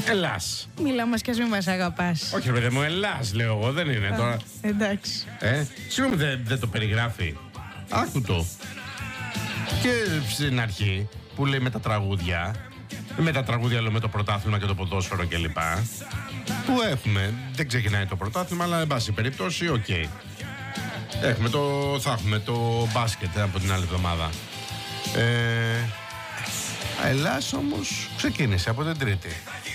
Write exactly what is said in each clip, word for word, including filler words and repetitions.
Ελλάς. Μιλά μας κι ας μην μας αγαπάς. Όχι, ρε παιδί μου, Ελλάς λέω εγώ, δεν είναι Α, τώρα. εντάξει. Ε, συγγνώμη, δεν δε το περιγράφει. Άκου το. Και στην αρχή που λέει με τα τραγούδια, με τα τραγούδια λέω με το πρωτάθλημα και το ποδόσφαιρο κλπ. Που έχουμε, δεν ξεκινάει το πρωτάθλημα, αλλά εν πάση περιπτώσει, οκ. Okay. Έχουμε το, θα έχουμε το μπάσκετ από την άλλη εβδομάδα. Ε, Ελλάς όμως ξεκίνησε από την Τρίτη.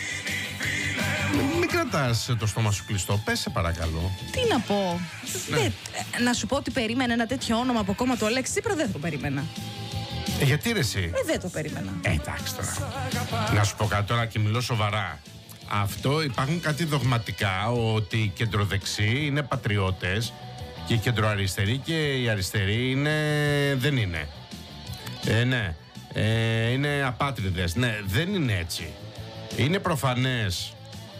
Μην κρατάς το στόμα σου κλειστό, πες σε παρακαλώ. Τι να πω. Ναι. Δεν, να σου πω ότι περίμενα ένα τέτοιο όνομα από κόμμα του Αλέξη Τσίπρα, δεν το περίμενα. Ε, γιατί ρε εσύ. Ε, δεν το περίμενα. Ε, εντάξει τώρα. Να σου πω κάτι τώρα και μιλώ σοβαρά. Αυτό υπάρχουν κάτι δογματικά ότι οι κεντροδεξιοί είναι πατριώτες και οι κεντροαριστεροί και οι αριστεροί είναι... δεν είναι. Ε, ναι. Ε, είναι απάτριδες. Ναι, δεν είναι έτσι. Είναι προφανές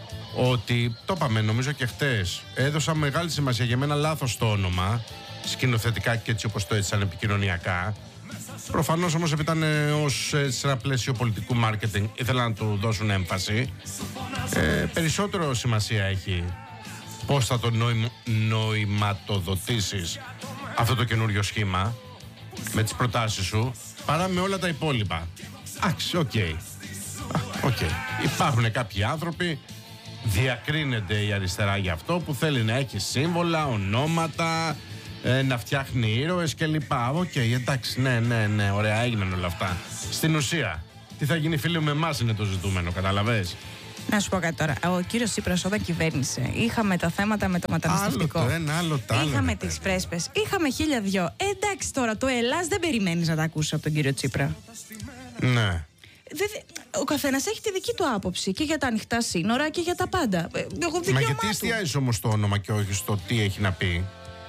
ότι, το είπαμε νομίζω και χτες, έδωσα μεγάλη σημασία για μένα λάθος το όνομα, σκηνοθετικά και έτσι όπως το έτσισαν επικοινωνιακά. Προφανώς όμως επειδή ήταν ως σε ένα πλαίσιο πολιτικού μάρκετινγκ ήθελαν να του δώσουν έμφαση. Ε, περισσότερο σημασία έχει πώς θα το νοημ, νοηματοδοτήσεις αυτό το καινούριο σχήμα με τις προτάσεις σου παρά με όλα τα υπόλοιπα. Εντάξει, οκ. Okay. Okay. Υπάρχουν κάποιοι άνθρωποι, διακρίνεται η αριστερά για αυτό, που θέλει να έχει σύμβολα, ονόματα, ε, να φτιάχνει ήρωες κλπ. Οκ, okay, εντάξει, ναι, ναι, ναι, ωραία, έγιναν όλα αυτά. Στην ουσία, τι θα γίνει φίλοι με εμάς είναι το ζητούμενο, καταλαβες. Να σου πω κάτι τώρα. Ο κύριος Τσίπρας όταν κυβέρνησε, είχαμε τα θέματα με το μεταναστευτικό. Άλλο το ένα, άλλο το άλλο. Είχαμε τις πρέσπες, είχαμε χίλια δυο. Ε, εντάξει τώρα, το Ελλάς δεν περιμένεις να τα ακούσεις από τον κύριο Τσίπρα. Ναι. Δε, ο καθένας έχει τη δική του άποψη και για τα ανοιχτά σύνορα και για τα πάντα. Εγώ Μα γιατί εστιάζεις όμως το όνομα και όχι στο τι έχει να πει.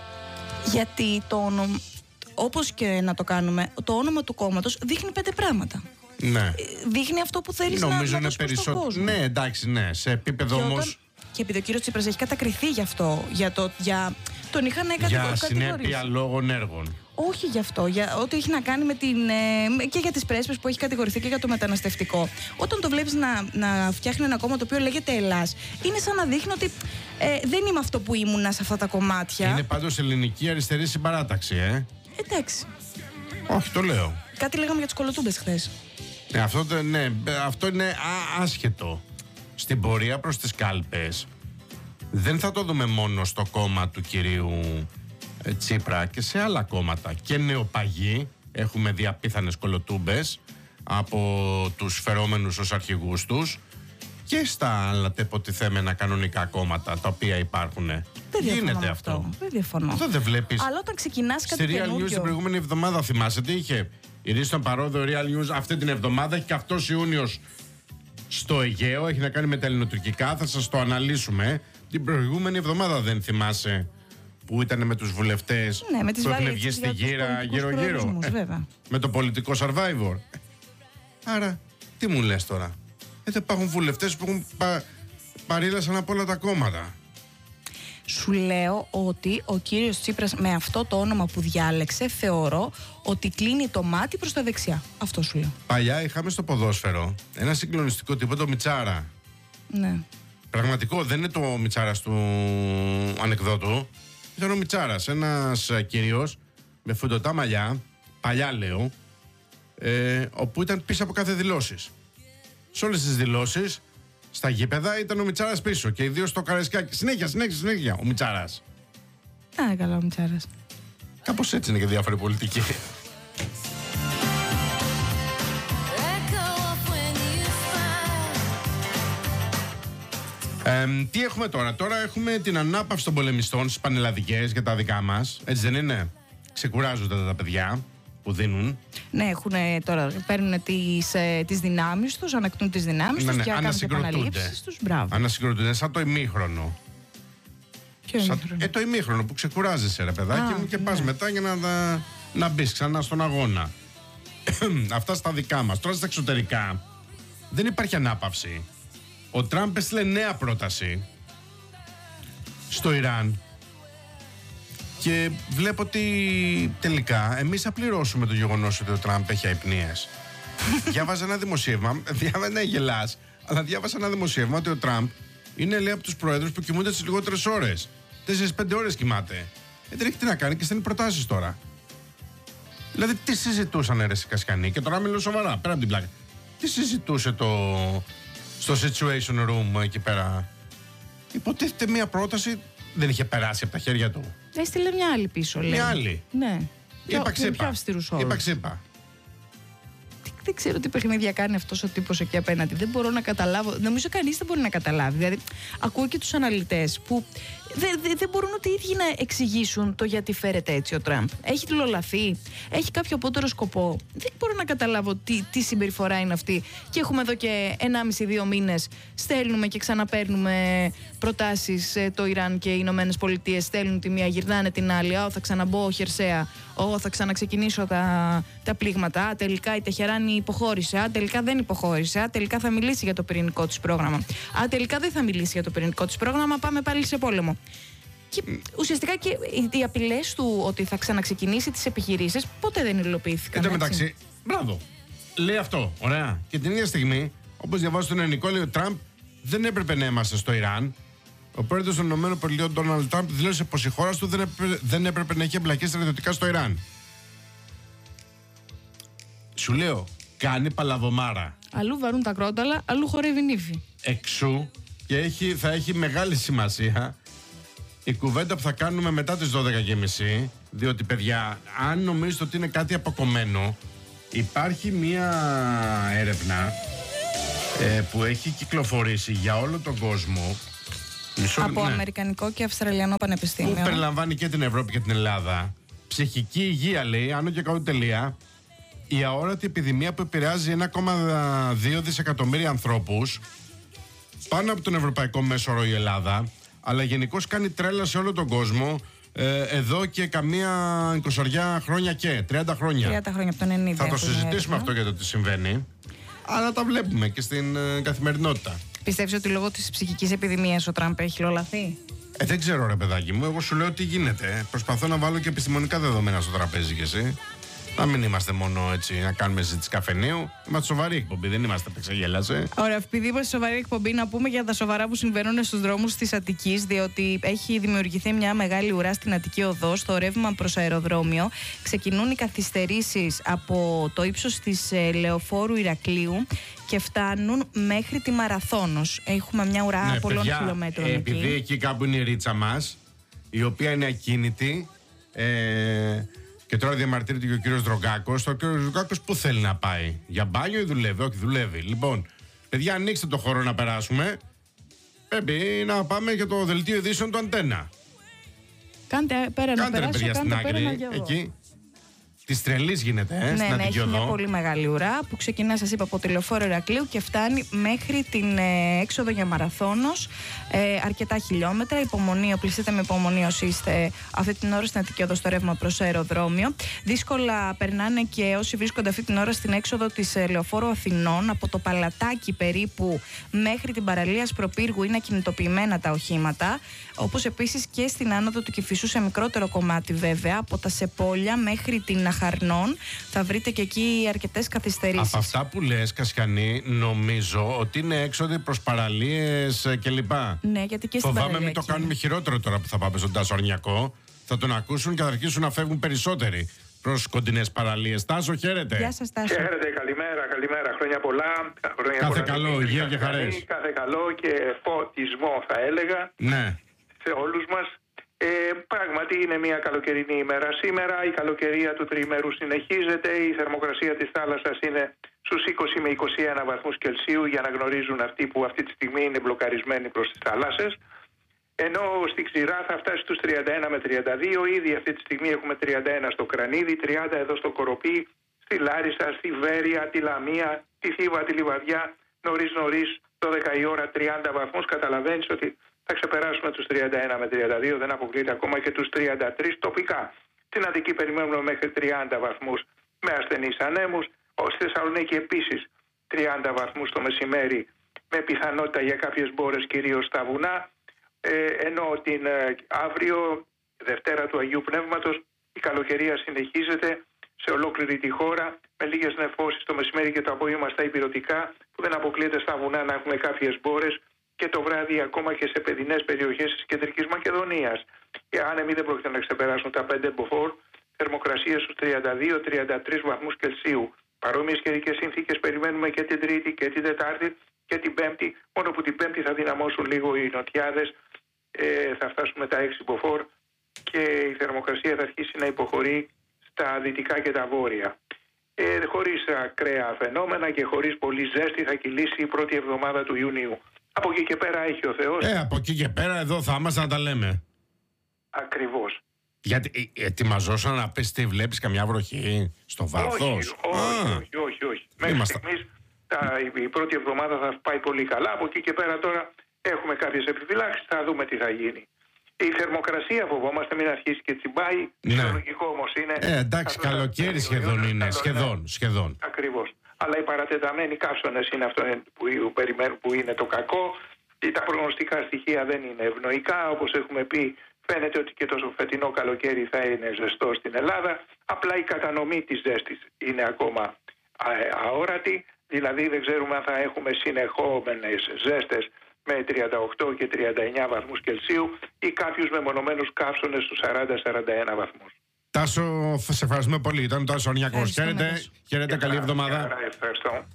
Γιατί το όνομα, όπως και να το κάνουμε, το όνομα του κόμματος δείχνει πέντε πράγματα. Ναι. Δείχνει αυτό που θέλεις να, νομίζω να είναι δώσεις προς τον περισσότερο. κόσμο. Ναι, εντάξει, ναι. Σε επίπεδο και όμως. Όταν, και επειδή ο κύριος Τσίπρας έχει κατακριθεί γι' αυτό, για το, για, τον είχαν κατηγορήσει. Για συνέπεια λόγων έργων. Όχι γι' αυτό, για ό,τι έχει να κάνει με την, ε, και για τις πρέσπες που έχει κατηγορηθεί και για το μεταναστευτικό. Όταν το βλέπεις να, να φτιάχνει ένα κόμμα το οποίο λέγεται Ελλάς, είναι σαν να δείχνει ότι ε, δεν είμαι αυτό που ήμουνα σε αυτά τα κομμάτια. Είναι πάντως ελληνική αριστερή συμπαράταξη, ε. Εντάξει. Όχι, το λέω. Κάτι λέγαμε για τους κολοτούμπες χθες. Ναι, αυτό, ναι, αυτό είναι α, άσχετο. Στην πορεία προς τις κάλπες δεν θα το δούμε μόνο στο κόμμα του κυρίου ε, Τσίπρα και σε άλλα κόμματα. Και νεοπαγοί έχουμε δει απίθανες κολοτούμπες από τους φερόμενους ως αρχηγούς τους και στα άλλα τεποτιθέμενα κανονικά κόμματα τα οποία υπάρχουν. Δεν γίνεται αυτό. αυτό. Δεν διαφωνώ. Αυτό δεν βλέπεις. Αλλά όταν ξεκινάς κάτι στη Real News καινούριο... την προηγούμενη εβδομάδα θυμάσαι τι είχε. Η Ρίστον Παρόδο Real News αυτή την εβδομάδα έχει και αυτός Ιούνιος στο Αιγαίο. Έχει να κάνει με τα ελληνοτουρκικά. Θα σας το αναλύσουμε. Την προηγούμενη εβδομάδα δεν θυμάσαι που ήταν με τους βουλευτές, ναι, με τις που έχουν βγει στη γύρα γύρω-γύρω. Ε, με το πολιτικό survivor. Άρα, τι μου λες τώρα. Γιατί υπάρχουν βουλευτές που έχουν πα, παρήλασαν από όλα τα κόμματα. Σου λέω ότι ο κύριος Τσίπρας με αυτό το όνομα που διάλεξε θεωρώ ότι κλείνει το μάτι προς τα δεξιά. Αυτό σου λέω. Παλιά είχαμε στο ποδόσφαιρο ένα συγκλονιστικό τύπο, το Μιτσάρα. Ναι. Πραγματικό, δεν είναι το Μιτσάρας του ανεκδότου. Ήταν ο Μιτσάρας, ένας κύριος με φουντωτά μαλλιά, παλιά λέω, ε, όπου ήταν πίσω από κάθε δηλώσεις. Σε όλες τις δηλώσεις, στα γήπεδα ήταν ο Μιτσάρας πίσω και ιδίως στο Καραϊσκάκι. Συνέχεια, συνέχεια, συνέχεια ο Μιτσάρας. Α, καλά ο Μιτσάρας. Κάπως έτσι είναι και διάφοροι πολιτικοί. Ε, τι έχουμε τώρα. Τώρα έχουμε την ανάπαυση των πολεμιστών στις πανελλαδικές για τα δικά μας. Έτσι δεν είναι. Ξεκουράζονται τα παιδιά που δίνουν. Ναι, έχουν τώρα, παίρνουν τις, ε, τις δυνάμεις τους, ανακτούν τις δυνάμεις ναι, τους ναι, και κάνουν τις επαναλήψεις τους. Μπράβο. Ανασυγκροτούνται, σαν το ημίχρονο. Ποιο σαν, ημίχρονο? Ε, το ημίχρονο που ξεκουράζεσαι, ρε παιδάκι Α, μου, και ναι. πας μετά για να, να, να μπεις ξανά στον αγώνα. Αυτά στα δικά μας. Τώρα στα εξωτερικά δεν υπάρχει ανάπαυση. Ο Τραμπ έστειλε νέα πρόταση στο Ιράν και βλέπω ότι τελικά εμείς θα πληρώσουμε το γεγονός ότι ο Τραμπ έχει αϊπνίες. Διάβαζα ένα δημοσίευμα, διάβαζα, ναι, γελάς, Αλλά διάβασα ένα δημοσίευμα ότι ο Τραμπ είναι, λέει, από τους προέδρους που κοιμούνται τις λιγότερες ώρες. τέσσερις πέντε ώρες κοιμάται. Ε, δεν έχει τι να κάνει και στέλνει προτάσεις τώρα. Δηλαδή, τι συζητούσαν ρε Κασκανή, και τώρα μιλώ σοβαρά, πέρα από την πλάκα. Τι συζητούσε το, στο situation room εκεί πέρα. Υποτίθεται μια πρόταση δεν είχε περάσει από τα χέρια του. Έστειλε μια άλλη πίσω, λέει. Μια άλλη. Ναι. Είπα ξύπα. Είπα ξύπα. Δεν ξέρω τι παιχνίδια κάνει αυτός ο τύπος εκεί απέναντι. Δεν μπορώ να καταλάβω. Νομίζω κανείς δεν μπορεί να καταλάβει. Δηλαδή, ακούω και τους αναλυτές που δεν δε, δε μπορούν ούτε οι ίδιοι να εξηγήσουν το γιατί φέρεται έτσι ο Τραμπ. Έχει τυλολαθεί, έχει κάποιο απότερο σκοπό. Δεν μπορώ να καταλάβω τι, τι συμπεριφορά είναι αυτή. Και έχουμε εδώ και ενάμιση δύο μήνες. Στέλνουμε και ξαναπαίρνουμε προτάσεις. Το Ιράν και οι Ηνωμένες Πολιτείες στέλνουν τη μία, γυρνάνε την άλλη. Ω, θα ξαναμπω χερσαία. Ω, θα ξαναξεκινήσω τα, τα πλήγματα. Α, τελικά η Τεχεράνη υποχώρησε. Α, τελικά δεν υποχώρησε. Α, τελικά θα μιλήσει για το πυρηνικό της πρόγραμμα. Α, τελικά δεν θα μιλήσει για το πυρηνικό της πρόγραμμα. Πάμε πάλι σε πόλεμο. Και ουσιαστικά και οι απειλές του ότι θα ξαναξεκινήσει τις επιχειρήσεις ποτέ δεν υλοποιήθηκαν. Εν τω μεταξύ, μπράβο. Λέει αυτό. Ωραία. Και την ίδια στιγμή, όπως διαβάζω στον ελληνικό, λέει ο Τραμπ δεν έπρεπε να είμαστε στο Ιράν. Ο πρόεδρος των ΗΠΑ, Ντόναλντ Τραμπ, δήλωσε πως η χώρα του δεν έπρεπε, δεν έπρεπε να έχει εμπλακεί στρατιωτικά στο Ιράν. Σου λέω, κάνει παλαβομάρα. Αλλού βαρούν τα κρόταλα, αλλού χορεύει νύφη. Εξού και έχει, θα έχει μεγάλη σημασία η κουβέντα που θα κάνουμε μετά τις δώδεκα και μισή. Διότι, παιδιά, αν νομίζετε ότι είναι κάτι αποκομμένο, υπάρχει μία έρευνα ε, που έχει κυκλοφορήσει για όλο τον κόσμο. Μισό, από ναι. Αμερικανικό και Αυστραλιανό Πανεπιστήμιο. Που περιλαμβάνει και την Ευρώπη και την Ελλάδα. Ψυχική υγεία, λέει, άνω και κάτω τελεία. Η αόρατη επιδημία που επηρεάζει ένα κόμμα δύο δισεκατομμύρια ανθρώπους, πάνω από τον ευρωπαϊκό μέσο όρο η Ελλάδα, αλλά γενικώς κάνει τρέλα σε όλο τον κόσμο ε, εδώ και καμία εικοσαριά χρόνια και τριάντα χρόνια. τριάντα χρόνια από τον ενενήντα. Θα το συζητήσουμε αυτό για το τι συμβαίνει, αλλά τα βλέπουμε και στην ε, καθημερινότητα. Πιστεύεις ότι λόγω της ψυχικής επιδημίας ο Τραμπ έχει λολαθεί? Ε, δεν ξέρω ρε παιδάκι μου, εγώ σου λέω τι γίνεται. Προσπαθώ να βάλω και επιστημονικά δεδομένα στο τραπέζι κι εσύ. Να μην είμαστε μόνο έτσι να κάνουμε συζήτηση καφενείου. Είμαστε σοβαρή εκπομπή, δεν είμαστε επεξαγέλασε. Ωραία, επειδή είμαστε σοβαρή εκπομπή, να πούμε για τα σοβαρά που συμβαίνουν στους δρόμους της Αττικής, διότι έχει δημιουργηθεί μια μεγάλη ουρά στην Αττική Οδό, στο ρεύμα προς αεροδρόμιο. Ξεκινούν οι καθυστερήσεις από το ύψος της Λεωφόρου Ηρακλείου και φτάνουν μέχρι τη Μαραθώνος. Έχουμε μια ουρά ναι, πολλών παιδιά, χιλιόμετρων ε, εκεί. Επειδή εκεί κάπου είναι η ρίτσα μας, η οποία είναι ακίνητη. Ε, Και τώρα διαμαρτύρεται και ο κύριος Δρογκάκος. Ο κύριος Δρογκάκος πού θέλει να πάει? Για μπάνιο ή δουλεύει? Όχι, δουλεύει. Λοιπόν, παιδιά, ανοίξτε το χώρο να περάσουμε. Πρέπει να πάμε για το δελτίο ειδήσεων του Αντένα. Κάντε πέρα κάντε, να ρε, περάσω, παιδιά, κάντε στην πέρα άκρη, να εκεί. Της τρελής γίνεται, ε, ναι, στην ναι, Αττική έχει Οδό. μια πολύ μεγάλη ουρά που ξεκινά, σας είπα, από τη Λεωφόρο Ηρακλείου και φτάνει μέχρι την ε, έξοδο για Μαραθώνος. Ε, αρκετά χιλιόμετρα. Υπομονή, οπλιστείτε με υπομονή όσοι είστε αυτή την ώρα στην Αττική Οδό στο ρεύμα προς αεροδρόμιο. Δύσκολα περνάνε και όσοι βρίσκονται αυτή την ώρα στην έξοδο της ε, Λεωφόρου Αθηνών. Από το Παλατάκι περίπου μέχρι την παραλία Σπροπύργου είναι ακινητοποιημένα τα οχήματα. Όπως επίσης και στην άνοδο του Κηφισού σε μικρότερο κομμάτι, βέβαια, από τα Σεπόλια μέχρι την Αχαρνών. Θα βρείτε και εκεί αρκετές καθυστερήσεις. Από αυτά που λες, Κασιανή, νομίζω ότι είναι έξοδοι προς παραλίες κλπ. Ναι, γιατί και στην Φοβάμαι μην το εκεί. κάνουμε χειρότερο τώρα που θα πάμε στον Τάσο Αρνιακό. Θα τον ακούσουν και θα αρχίσουν να φεύγουν περισσότεροι προς κοντινές παραλίες. Τάσο, χαίρετε. Γεια σας, Τάσο. Χαίρετε, καλημέρα, καλημέρα. Χρόνια πολλά. Χρόνια Κάθε πολλά. καλό, υγεία και χαρές. Κάθε καλό και φωτισμό, θα έλεγα, Ναι. σε όλους μας. Ε, πράγματι είναι μια καλοκαιρινή ημέρα σήμερα. Η καλοκαιρία του τριημέρου συνεχίζεται. Η θερμοκρασία της θάλασσας είναι στους είκοσι με είκοσι ένα βαθμούς Κελσίου, για να γνωρίζουν αυτοί που αυτή τη στιγμή είναι μπλοκαρισμένοι προς τις θάλασσες. Ενώ στη Ξηρά θα φτάσει στους τριάντα ένα με τριάντα δύο. Ήδη αυτή τη στιγμή έχουμε τριάντα ένα στο Κρανίδι, τριάντα εδώ στο Κοροπή, στη Λάρισα, στη Βέρεια, τη Λαμία, τη Θήβα, τη Λιβαδιά. Νωρίς νωρίς, δώδεκα η ώρα, τριάντα βαθμούς. Καταλαβαίνεις ότι θα ξεπεράσουμε τους τριάντα ένα με τριάντα δύο, δεν αποκλείται ακόμα και τους τριάντα τρία τοπικά. Στην Αττική περιμένουμε μέχρι τριάντα βαθμούς με ασθενείς ανέμους. Στη Θεσσαλονίκη επίσης τριάντα βαθμούς το μεσημέρι, με πιθανότητα για κάποιες μπόρες κυρίως στα βουνά. Ε, ενώ την ε, αύριο, Δευτέρα του Αγίου Πνεύματος, η καλοκαιρία συνεχίζεται σε ολόκληρη τη χώρα, με λίγες νεφώσεις το μεσημέρι και το απόγευμα στα ηπειρωτικά, που δεν αποκλείεται στα βουνά να έχουμε κάποιες μπόρες, και το βράδυ ακόμα και σε παιδινές περιοχές της Κεντρικής Μακεδονίας. Οι άνεμοι δεν πρόκειται να ξεπεράσουν τα πέντε μποφόρ, θερμοκρασίες στους τριάντα δύο με τριάντα τρεις βαθμούς Κελσίου. Παρόμοιες καιρικές συνθήκες περιμένουμε και την Τρίτη και την Τετάρτη και την Πέμπτη, μόνο που την Πέμπτη θα δυναμώσουν λίγο οι νοτιάδες, ε, θα φτάσουμε τα έξι μποφόρ και η θερμοκρασία θα αρχίσει να υποχωρεί στα δυτικά και τα βόρεια. Ε, χωρίς ακραία φαινόμενα και χωρίς πολύ ζέστη θα κυλήσει η πρώτη εβδομάδα του Ιουνίου. Από εκεί και πέρα έχει ο Θεός. Ε, από εκεί και πέρα εδώ θα είμαστε να τα λέμε. Ακριβώς. Γιατί ε, ετοιμαζόσαν να πες τι βλέπεις, καμιά βροχή στο βάθος? Όχι, όχι, όχι, όχι, όχι. Μέχρι Είμαστε... στιγμής τα, η πρώτη εβδομάδα θα πάει πολύ καλά. Από εκεί και πέρα τώρα έχουμε κάποιες επιφυλάξεις, θα δούμε τι θα γίνει. Η θερμοκρασία φοβόμαστε μην αρχίσει και τσιμπάει. Ναι. Φυσιολογικό όμως είναι. Ε, εντάξει, καλοκαίρι σχεδόν είναι. Σχεδόν, σχεδόν. Ακριβώς. Αλλά οι παρατεταμένοι καύσονες είναι αυτό που, περιμένουν, που είναι το κακό. Τα προγνωστικά στοιχεία δεν είναι ευνοϊκά. Όπως έχουμε πει, φαίνεται ότι και το φετινό καλοκαίρι θα είναι ζεστό στην Ελλάδα. Απλά η κατανομή της ζέστης είναι ακόμα αόρατη. Δηλαδή δεν ξέρουμε αν θα έχουμε συνεχόμενες ζέστες με τριάντα οκτώ και τριάντα εννιά βαθμούς Κελσίου ή κάποιους μεμονωμένους καύσονες στους σαράντα με σαράντα ένα βαθμούς. Τάσο, σε ευχαριστούμε πολύ. Ήταν ο Τάσος Ορνιακός. Χαίρετε, χαίρετε, καλή εβδομάδα. Ευχαριστώ.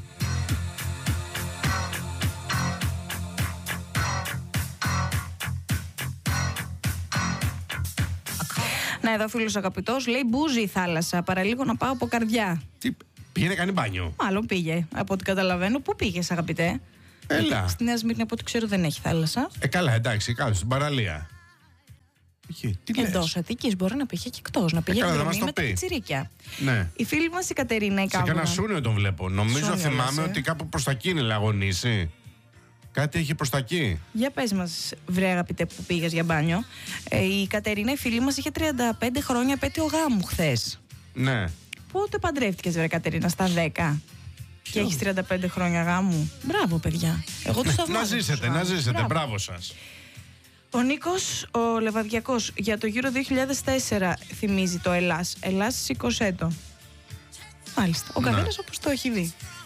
Να, εδώ φίλος αγαπητός λέει μπούζι η θάλασσα. Παραλίγο να πάω από καρδιά. Τι, πήγε να κάνει μπάνιο? Μάλλον πήγε, από ό,τι καταλαβαίνω. Πού πήγες, αγαπητέ? Έλα. Στη Νέα Σμύρνη, από ό,τι ξέρω, δεν έχει θάλασσα. Ε, καλά, εντάξει, κάτω στην παραλία. Εντός Αττικής μπορεί να πήγε και εκτός. Να πήγε εκδρομή με τα πιτσιρίκια. Ναι. Η φίλη μας η Κατερίνα η Σε κανένα σούνιο τον βλέπω. Νομίζω Σούνιο, θυμάμαι λες, ε. ότι κάπου προς τα εκεί είναι λαγωνίσει. Κάτι έχει προς τα εκεί. Για πες μας, βρε αγαπητέ, που πήγες για μπάνιο. Ε, η Κατερίνα, η φίλη μας, είχε τριάντα πέντε χρόνια επέτειο γάμου χθες. Ναι. Πότε παντρεύτηκες, βρε Κατερίνα, στα δέκα? Και έχεις τριάντα πέντε χρόνια γάμου. Μπράβο, παιδιά. Εγώ τους θαυμάζω. Να ζήσετε, να ζήσετε. Μπράβο, Μπράβο σας. Ο Νίκος, ο Λεβαδιακός, για το Euro δύο χιλιάδες τέσσερα θυμίζει το Ελλάς. Ελλάς, σηκώσέ το. Μάλιστα. Ο καθένας όπως το έχει δει.